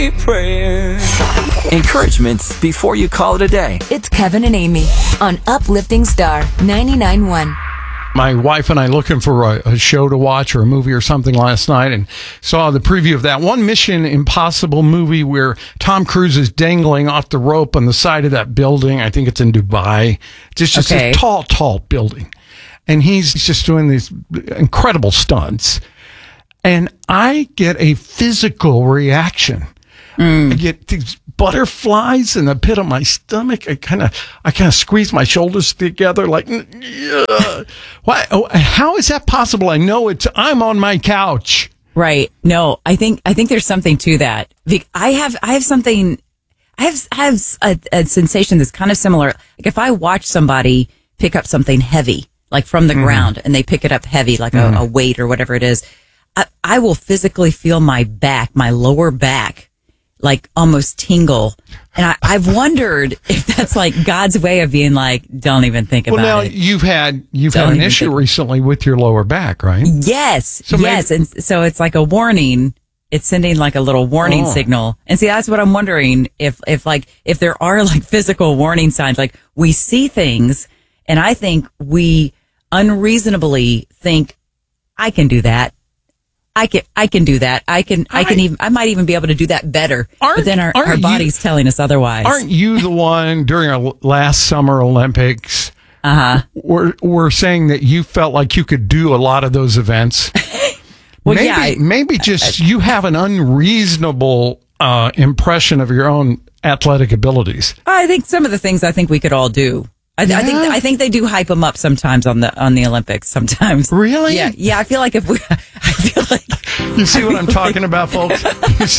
Encouragements before you call it a day. It's Kevin and Amy on Uplifting Star 99.1. My wife and I looking for a show to watch or a movie or something last night and saw the preview of that one Mission Impossible movie where Tom Cruise is dangling off the rope on the side of that building. I think it's in Dubai. It's just a tall building. And he's just doing these incredible stunts. And I get a physical reaction. I get these butterflies in the pit of my stomach. I kind of squeeze my shoulders together like, why? How is that possible? I know I'm on my couch. Right. No, I think there's something to that. I have something, I have a sensation that's kind of similar. Like if I watch somebody pick up something heavy, like from the ground, and they pick it up heavy, like a weight or whatever it is, I will physically feel my lower back, like almost tingle. And I've wondered if that's like God's way of being like, don't even think about it. Well, now you've had an issue recently with your lower back, right? Yes. And so it's like a warning. It's sending like a little warning signal. And see, that's what I'm wondering if there are like physical warning signs, like we see things and I think we unreasonably think I can do that. I can do that. I might even be able to do that better. But then our body's telling us otherwise. Aren't you the one during our last Summer Olympics? Were saying that you felt like you could do a lot of those events. Well, maybe just you have an unreasonable impression of your own athletic abilities. I think some of the things I think we could all do. I think they do hype them up sometimes on the Olympics. Sometimes, really, yeah. I feel like you see what I'm talking about, folks.